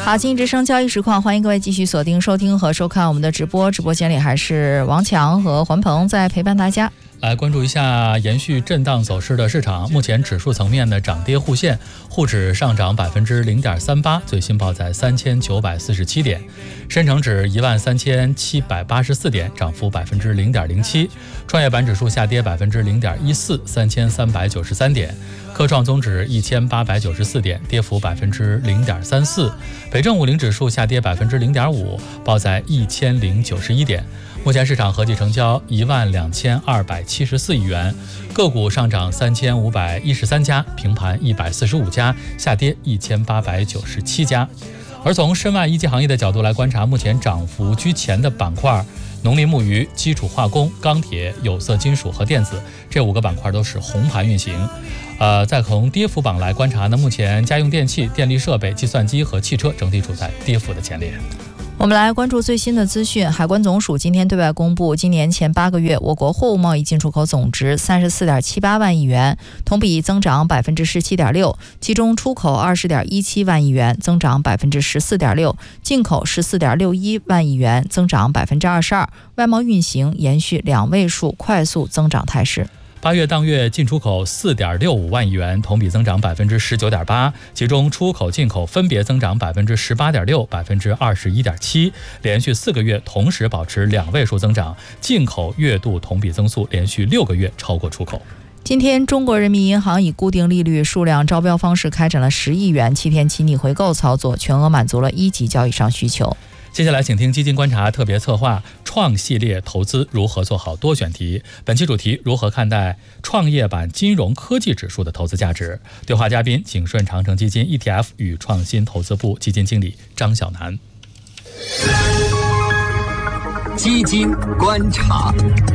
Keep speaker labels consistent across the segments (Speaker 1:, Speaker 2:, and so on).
Speaker 1: 好，经济之声交易实况，欢迎各位继续锁定收听和收看我们的直播。直播间里还是王强和环鹏在陪伴大家。
Speaker 2: 来关注一下延续震荡走势的市场，目前指数层面的涨跌互现，沪指上涨0.38%，最新报在3947点；深成指13784点，涨幅0.07%；创业板指数下跌0.14%，3393点；科创综指1894点，跌幅0.34%；北证50指数下跌0.5%，报在1091点。目前市场合计成交12274亿元，个股上涨3513家，平盘145家，下跌1897家。而从深外一级行业的角度来观察，目前涨幅居前的板块，农林牧渔、基础化工、钢铁、有色金属和电子这5个板块都是红盘运行。再从跌幅榜来观察呢，目前家用电器、电力设备、计算机和汽车整体处在跌幅的前列。
Speaker 1: 我们来关注最新的资讯。海关总署今天对外公布，今年前8个月我国货物贸易进出口总值34.78万亿元，同比增长17.6%，其中出口20.17万亿元，增长14.6%，进口14.61万亿元，增长22%，外贸运行延续2位数快速增长态势。
Speaker 2: 8月当月进出口4.65万亿元，同比增长19.8%，其中出口进口分别增长18.6%、21.7%，连续4个月同时保持2位数增长，进口月度同比增速连续6个月超过出口。
Speaker 1: 今天，中国人民银行以固定利率数量招标方式开展了10亿元7天期逆回购操作，全额满足了一级交易商需求。
Speaker 2: 接下来请听基金观察特别策划创系列投资如何做好多选题，本期主题如何看待创业板金融科技指数的投资价值。对话嘉宾景顺长城基金 ETF 与创新投资部基金经理张晓楠。
Speaker 3: 基金观察。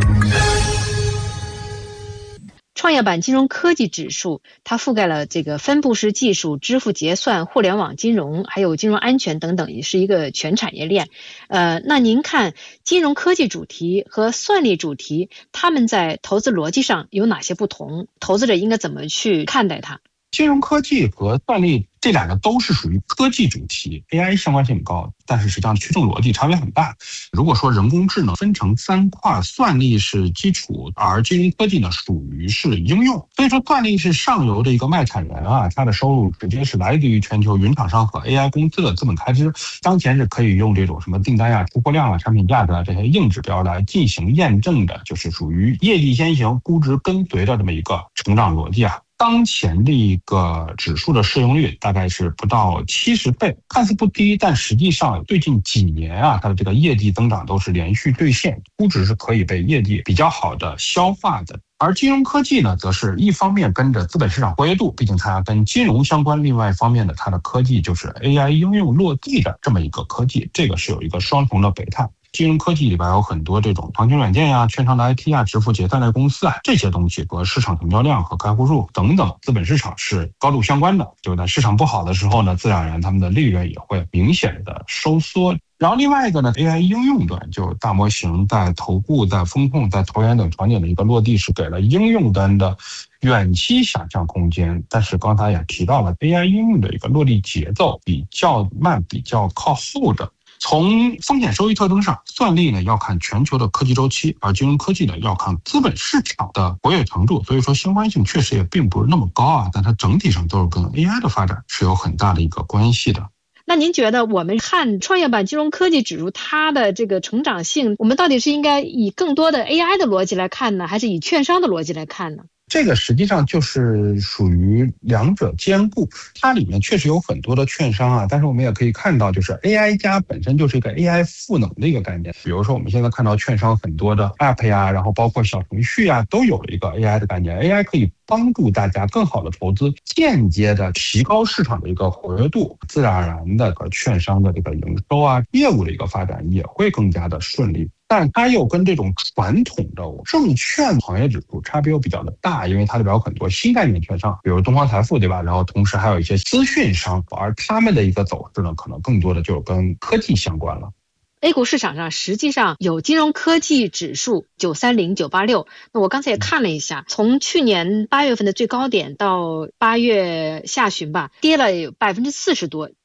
Speaker 4: 创业板金融科技指数，它覆盖了这个分布式技术、支付结算、互联网金融，还有金融安全等等，也是一个全产业链。那您看金融科技主题和算力主题，他们在投资逻辑上有哪些不同？投资者应该怎么去看待它？
Speaker 5: 金融科技和算力这2个都是属于科技主题 ，AI 相关性很高，但是实际上驱动逻辑差别很大。如果说人工智能分成3块，算力是基础，而金融科技呢属于是应用。所以说算力是上游的一个卖产人啊，它的收入直接是来自于全球云厂商和 AI 公司的资本开支，当前是可以用这种什么订单啊、出货量啊、产品价格啊这些硬指标来进行验证的，就是属于业绩先行、估值跟随的这么一个成长逻辑啊。当前的一个指数的市盈率大概是不到70倍，看似不低，但实际上最近几年啊，它的这个业绩增长都是连续兑现，估值是可以被业绩比较好的消化的。而金融科技呢，则是一方面跟着资本市场活跃度，毕竟它跟金融相关；另外一方面呢，它的科技就是 AI 应用落地的这么一个科技，这个是有一个双重的北碳。金融科技里边有很多这种创新软件呀、券商的 IT 啊、支付结算类公司啊，这些东西和市场成交量和开户数等等资本市场是高度相关的。就在市场不好的时候呢，自然而然他们的利润也会明显的收缩。然后另外一个呢 ，AI 应用端就大模型在投顾、在风控、在投研等场景的一个落地，是给了应用端的远期想象空间。但是刚才也提到了 AI 应用的一个落地节奏比较慢、比较靠后的。从风险收益特征上，算力呢要看全球的科技周期，而金融科技呢要看资本市场的活跃程度，所以说相关性确实也并不是那么高啊，但它整体上都是跟 AI 的发展是有很大的一个关系的。
Speaker 4: 那您觉得我们看创业板金融科技指数它的这个成长性，我们到底是应该以更多的 AI 的逻辑来看呢，还是以券商的逻辑来看呢？
Speaker 5: 这个实际上就是属于2者兼顾，它里面确实有很多的券商啊，但是我们也可以看到，就是 AI 加本身就是一个 AI 赋能的一个概念。比如说我们现在看到券商很多的 App 呀，然后包括小程序啊，都有了一个 AI 的概念。AI 可以帮助大家更好的投资，间接的提高市场的一个活跃度，自然而然的券商的这个营收啊、业务的一个发展也会更加的顺利。但它又跟这种传统的证券行业指数差别又比较的大，因为它里边有很多新概念券商，比如东方财富，对吧？然后同时还有一些资讯商，而他们的一个走势呢，可能更多的就是跟科技相关了。
Speaker 4: A 股市场上实际上有金融科技指数930、986，那我刚才也看了一下，从去年8月份的最高点到8月下旬吧，跌了有40%多，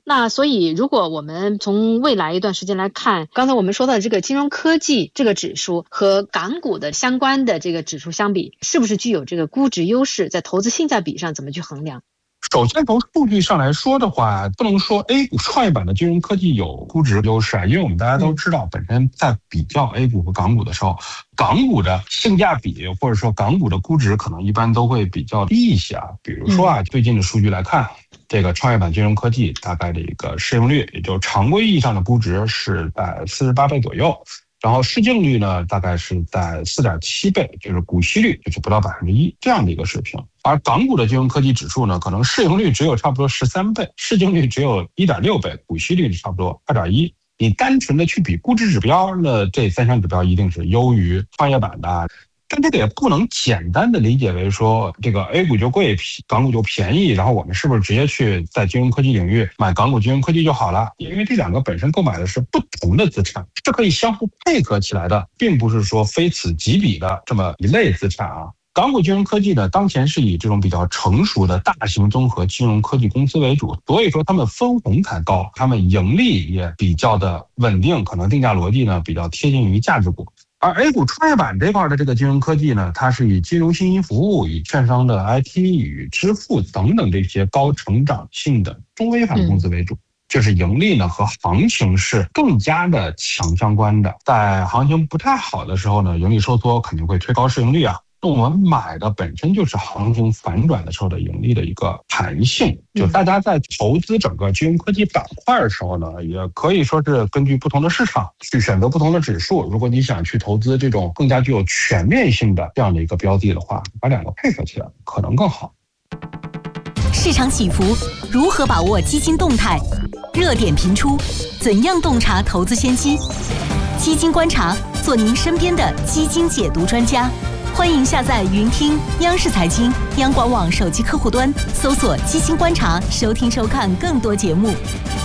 Speaker 4: 那所以如果我们从未来一段时间来看，刚才我们说到的这个金融科技这个指数和港股的相关的这个指数相比，是不是具有这个估值优势，在投资性价比上怎么去衡量？
Speaker 5: 首先从数据上来说的话，不能说 A 股创业板的金融科技有估值优势啊，因为我们大家都知道，本身在比较 A 股和港股的时候，港股的性价比或者说港股的估值可能一般都会比较低一些啊。比如说最近的数据来看，这个创业板金融科技大概的一个市盈率，也就是常规意义上的估值是在48倍左右。然后市净率呢，大概是在4.7倍，就是股息率就是不到1%这样的一个水平。而港股的金融科技指数呢，可能市盈率只有差不多13倍，市净率只有1.6倍，股息率差不多2.1。你单纯的去比估值指标呢，这3项指标一定是优于创业板的。但这个也不能简单的理解为说这个 A 股就贵，港股就便宜，然后我们是不是直接去在金融科技领域买港股金融科技就好了？因为这两个本身购买的是不同的资产，是可以相互配合起来的，并不是说非此即彼的这么一类资产啊。港股金融科技呢，当前是以这种比较成熟的大型综合金融科技公司为主，所以说他们分红才高，他们盈利也比较的稳定，可能定价逻辑呢比较贴近于价值股。而 A 股创业板这块的这个金融科技呢，它是以金融信息服务、以券商的 IT、与支付等等这些高成长性的中微盘公司为主，就是盈利呢和行情是更加的强相关的。在行情不太好的时候呢，盈利收缩肯定会推高市盈率啊。我们买的本身就是行情反转的时候的盈利的一个弹性，就大家在投资整个金融科技板块的时候呢，也可以说是根据不同的市场去选择不同的指数。如果你想去投资这种更加具有全面性的这样的一个标的的话，把两个配合起来可能更好。
Speaker 6: 市场起伏，如何把握基金动态？热点频出，怎样洞察投资先机？基金观察，做您身边的基金解读专家。欢迎下载云听央视财经、央广网手机客户端，搜索基金观察，收听收看更多节目。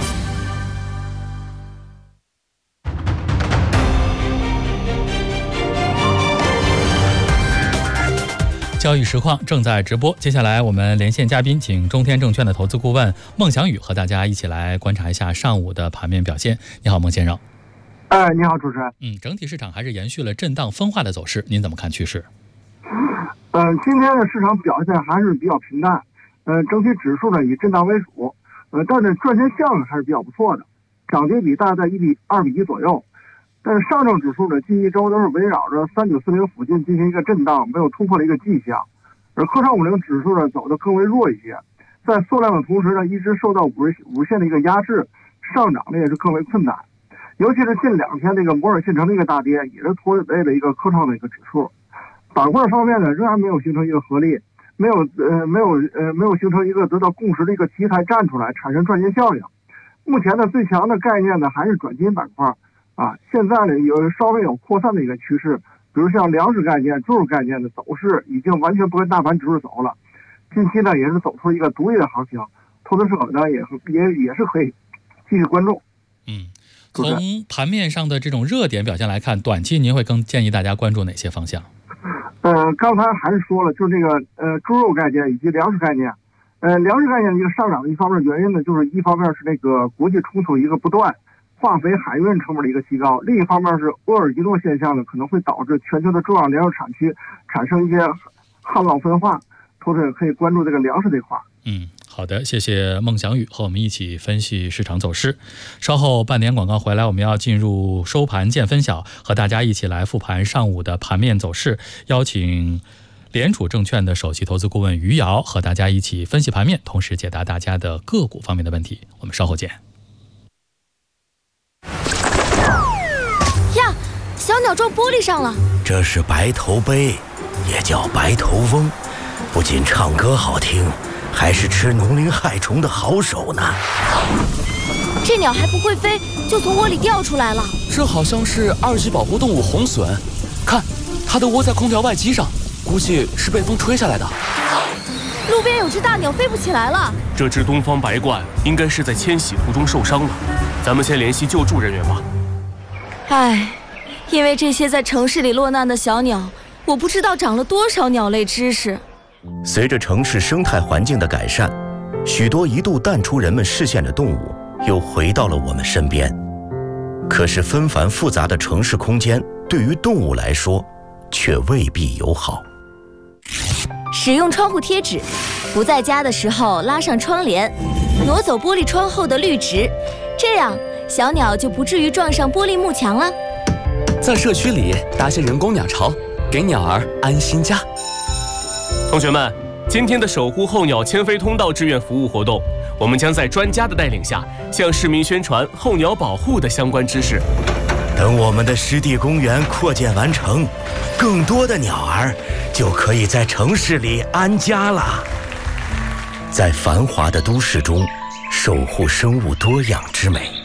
Speaker 2: 交易实况正在直播，接下来我们连线嘉宾，请中天证券的投资顾问孟祥宇和大家一起来观察一下上午的盘面表现。你好，孟先生。
Speaker 7: 你好，主持人。
Speaker 2: 整体市场还是延续了震荡分化的走势，您怎么看趋势？
Speaker 7: 今天的市场表现还是比较平淡。整体指数呢以震荡为主，但是赚钱效应还是比较不错的，涨跌比大概在2:1左右。但是上证指数呢近一周都是围绕着3940附近进行一个震荡，没有突破的一个迹象。而科创50指数呢走得更为弱一些，在缩量的同时呢，一直受到五日线的一个压制，上涨呢也是更为困难。尤其是近2天这个摩尔县城的一个大跌，也是拖累了一个科创的一个指数。板块方面呢，仍然没有形成一个合力，没有形成一个得到共识的一个题材站出来，产生赚钱效应。目前呢，最强的概念呢还是转基因板块啊。现在呢稍微有扩散的一个趋势，比如像粮食概念、猪肉概念的走势已经完全不跟大盘指数走了。近期呢也是走出一个独立的行情，投资者呢也是可以继续关注。
Speaker 2: 从盘面上的这种热点表现来看，短期您会更建议大家关注哪些方向？
Speaker 7: 刚才还是说了，就是这个猪肉概念以及粮食概念。粮食概念的一个上涨的一方面原因呢，就是一方面是那个国际冲突一个不断，化肥海运成本的一个提高；另一方面是厄尔尼诺现象呢，可能会导致全球的重要粮食产区产生一些旱涝分化，投资者可以关注这个粮食这块。
Speaker 2: 好的，谢谢孟祥宇和我们一起分析市场走势。稍后半点广告回来，我们要进入收盘见分晓，和大家一起来复盘上午的盘面走势。邀请联储证券的首席投资顾问于瑶和大家一起分析盘面，同时解答大家的个股方面的问题。我们稍后见。
Speaker 8: 呀，小鸟撞玻璃上了。
Speaker 9: 这是白头杯，也叫白头翁，不仅唱歌好听，还是吃农林害虫的好手呢。
Speaker 8: 这鸟还不会飞，就从窝里掉出来了。
Speaker 10: 这好像是2级保护动物红隼，看，它的窝在空调外机上，估计是被风吹下来的。
Speaker 8: 路边有只大鸟飞不起来了。
Speaker 10: 这只东方白鹳应该是在迁徙途中受伤了，咱们先联系救助人员吧。
Speaker 8: 唉，因为这些在城市里落难的小鸟，我不知道长了多少鸟类知识。
Speaker 9: 随着城市生态环境的改善，许多一度淡出人们视线的动物又回到了我们身边。可是纷繁复杂的城市空间对于动物来说却未必友好。
Speaker 8: 使用窗户贴纸，不在家的时候拉上窗帘，挪走玻璃窗后的绿植，这样小鸟就不至于撞上玻璃幕墙了。
Speaker 10: 在社区里搭些人工鸟巢，给鸟儿安心家。
Speaker 11: 同学们，今天的守护候鸟迁飞通道志愿服务活动，我们将在专家的带领下，向市民宣传候鸟保护的相关知识。
Speaker 9: 等我们的湿地公园扩建完成，更多的鸟儿就可以在城市里安家了。在繁华的都市中，守护生物多样之美。